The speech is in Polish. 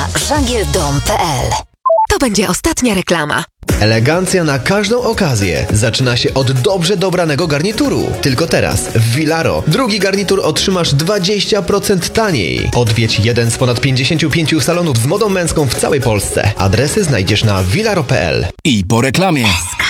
na żagiel.dom.pl. To będzie ostatnia reklama. Elegancja na każdą okazję zaczyna się od dobrze dobranego garnituru. Tylko teraz w Vilaro drugi garnitur otrzymasz 20% taniej. Odwiedź jeden z ponad 55 salonów z modą męską w całej Polsce. Adresy znajdziesz na vilaro.pl. I po reklamie.